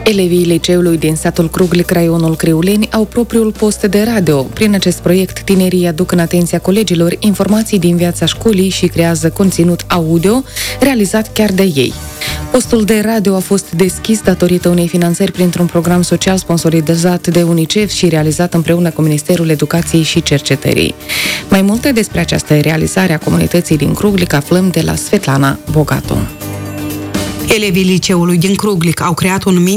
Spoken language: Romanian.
Elevii liceului din satul Cruglic, raionul Criuleni, au propriul post de radio. Prin acest proiect, tinerii aduc în atenția colegilor informații din viața școlii și creează conținut audio realizat chiar de ei. Postul de radio a fost deschis datorită unei finanțări printr-un program social sponsorizat de UNICEF și realizat împreună cu Ministerul Educației și Cercetării. Mai multe despre această realizare a comunității din Cruglic aflăm de la Svetlana Bogatu. Elevii liceului din Cruglic au creat un